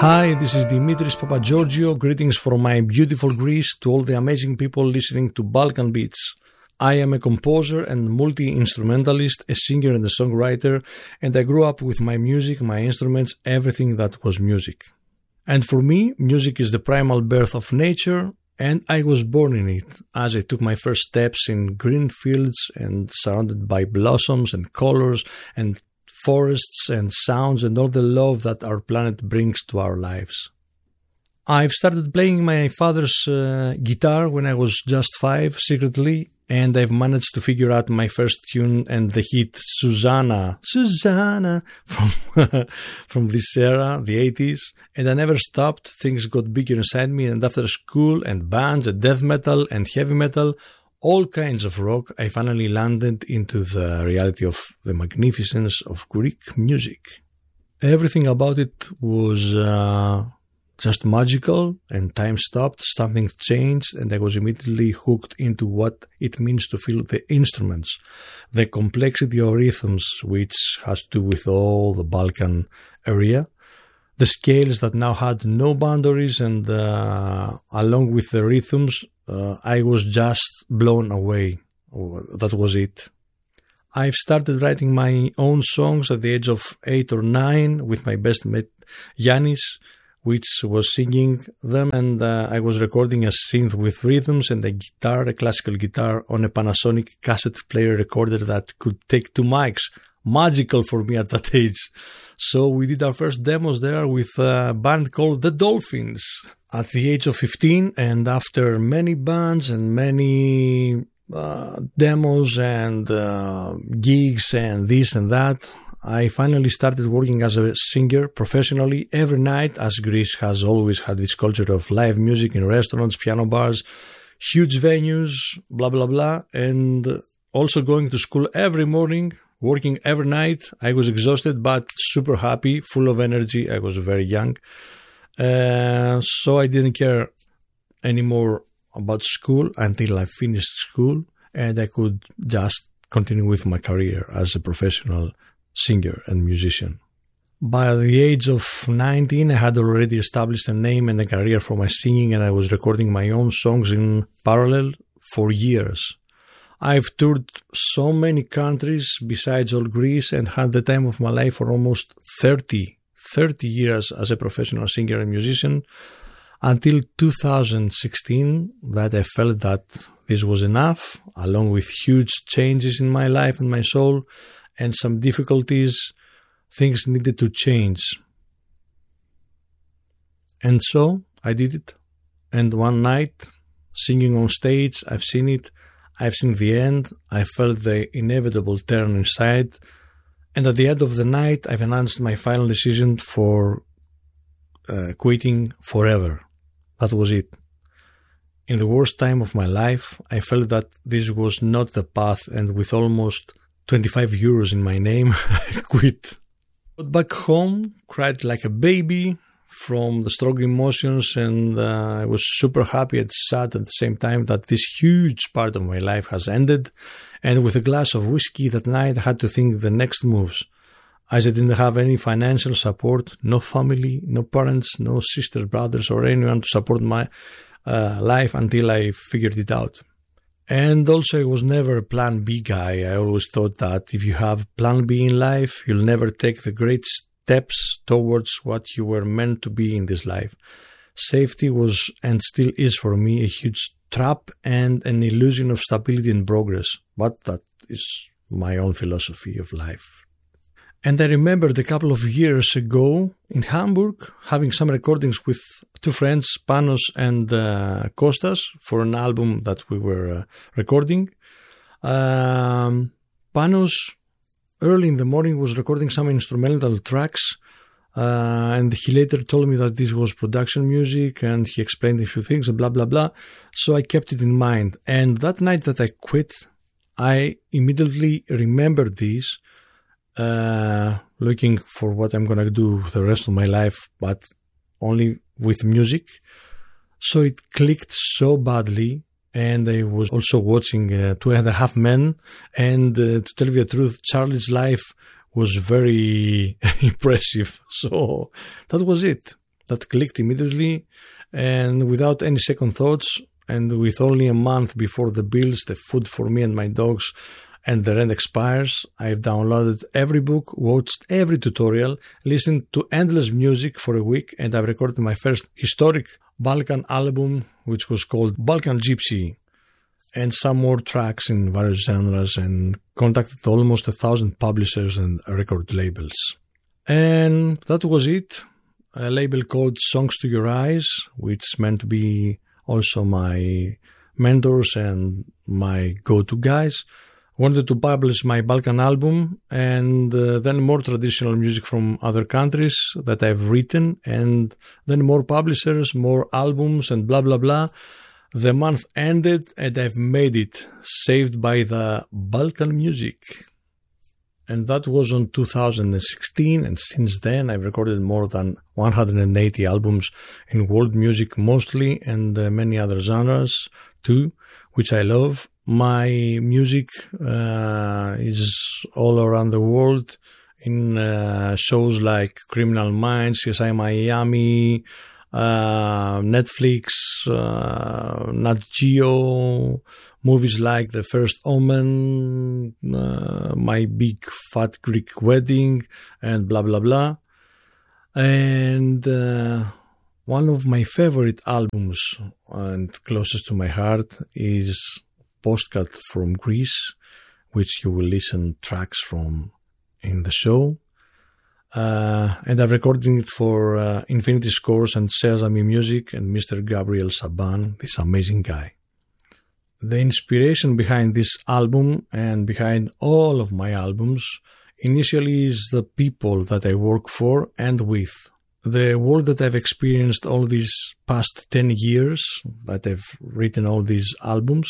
Hi, this is Dimitris Papageorgiou. Greetings from my beautiful Greece to all the amazing people listening to Balkan Beats. I am a composer and multi-instrumentalist, a singer and a songwriter, and I grew up with my music, my instruments, everything that was music. And for me, music is the primal birth of nature, and I was born in it, as I took my first steps in green fields and surrounded by blossoms and colors and forests and sounds and all the love that our planet brings to our lives. I've started playing my father's guitar when I was just 5, secretly, and I've managed to figure out my first tune and the hit Susanna from this era, the 80s, and I never stopped. Things got bigger inside me, and after school and bands and death metal and heavy metal, all kinds of rock, I finally landed into the reality of the magnificence of Greek music. Everything about it was just magical, and time stopped, something changed, and I was immediately hooked into what it means to feel the instruments, the complexity of rhythms, which has to do with all the Balkan area, the scales that now had no boundaries, and along with the rhythms, I was just blown away. That was it. I've started writing my own songs at the age of 8 or 9 with my best mate Yanis, which was singing them, and I was recording a synth with rhythms and a guitar, a classical guitar, on a Panasonic cassette player recorder that could take 2 mics. Magical for me at that age. So we did our first demos there with a band called The Dolphins at the age of 15, and after many bands and many demos and gigs and this and that, I finally started working as a singer professionally every night, as Greece has always had this culture of live music in restaurants, piano bars, huge venues, blah, blah, blah, and also going to school every morning, working every night. I was exhausted but super happy, full of energy. I was very young. So I didn't care anymore about school until I finished school, and I could just continue with my career as a professional singer and musician. By the age of 19, I had already established a name and a career for my singing, and I was recording my own songs in parallel for years. I've toured so many countries besides all Greece and had the time of my life for almost 30 years as a professional singer and musician, until 2016, that I felt that this was enough, along with huge changes in my life and my soul and some difficulties. Things needed to change. And so I did it. And one night, singing on stage, I've seen it. I've seen the end. I felt the inevitable turn inside. And at the end of the night, I've announced my final decision for quitting forever. That was it. In the worst time of my life, I felt that this was not the path, and with almost 25 euros in my name, I quit. Got back home, cried like a baby from the strong emotions, and I was super happy and sad at the same time that this huge part of my life has ended. And with a glass of whiskey that night, I had to think the next moves, as I didn't have any financial support, no family, no parents, no sisters, brothers, or anyone to support my life until I figured it out. And also, I was never a plan B guy. I always thought that if you have plan B in life, you'll never take the great steps towards what you were meant to be in this life. Safety was and still is for me a huge trap and an illusion of stability and progress. But that is my own philosophy of life. And I remembered a couple of years ago in Hamburg having some recordings with 2 friends, Panos and Kostas, for an album that we were recording. Panos, early in the morning, was recording some instrumental tracks, and he later told me that this was production music, and he explained a few things, and blah, blah, blah. So I kept it in mind. And that night that I quit, I immediately remembered this, looking for what I'm going to do the rest of my life, but only with music. So it clicked so badly, and I was also watching 2.5 Men, and to tell you the truth, Charlie's life was very impressive. So that was it. that clicked immediately, and without any second thoughts, and with only a month before the bills, the food for me and my dogs, and the rent expires, I've downloaded every book, watched every tutorial, listened to endless music for a week, and I've recorded my first historic Balkan album, which was called Balkan Gypsy, and some more tracks in various genres, and contacted almost 1,000 publishers and record labels. And that was it. A label called Songs to Your Eyes, which is meant to be also my mentors and my go-to guys, wanted to publish my Balkan album, and then more traditional music from other countries that I've written, and then more publishers, more albums, and blah, blah, blah. The month ended, and I've made it, Saved by the Balkan Music. And that was on 2016, and since then I've recorded more than 180 albums in world music mostly, and many other genres too, which I love. My music is all around the world in shows like Criminal Minds, CSI Miami, Netflix, Nat Geo, movies like The First Omen, My Big Fat Greek Wedding, and blah, blah, blah. And one of my favorite albums and closest to my heart is Postcard from Greece, which you will listen tracks from in the show. And I'm recording it for Infinity Scores and Sesame Music and Mr. Gabriel Saban, this amazing guy. The inspiration behind this album and behind all of my albums initially is the people that I work for and with. The work that I've experienced all these past 10 years that I've written all these albums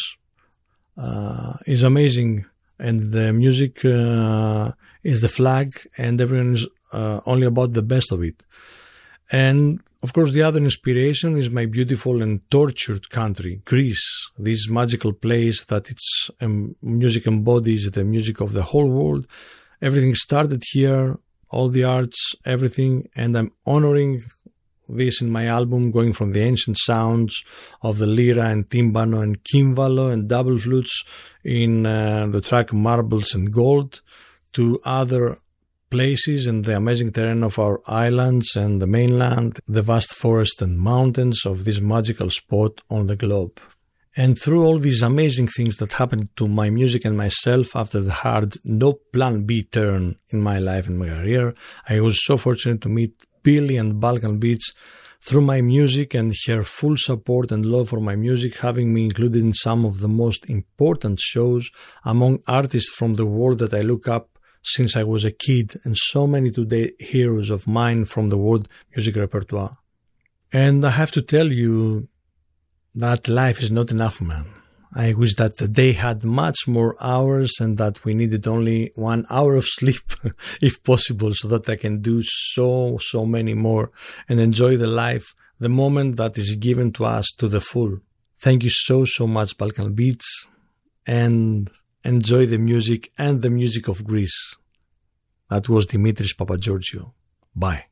is amazing, and the music is the flag, and everyone is only about the best of it. And of course the other inspiration is my beautiful and tortured country, Greece, this magical place that its music embodies the music of the whole world. Everything started here, all the arts, everything, and I'm honoring this in my album, going from the ancient sounds of the lira and timpano and kimbalo and double flutes in the track Marbles and Gold to other places and the amazing terrain of our islands and the mainland, the vast forest and mountains of this magical spot on the globe. And through all these amazing things that happened to my music and myself after the hard no plan B turn in my life and my career, I was so fortunate to meet Billy and Balkan Beats through my music, and her full support and love for my music, having me included in some of the most important shows among artists from the world that I look up since I was a kid, and so many today heroes of mine from the world music repertoire. And I have to tell you that life is not enough, man. I wish that the day had much more hours and that we needed only 1 hour of sleep, if possible, so that I can do so many more and enjoy the life, the moment that is given to us to the full. Thank you so much, Balkan Beats, and enjoy the music and the music of Greece. That was Dimitris Papageorgiou. Bye.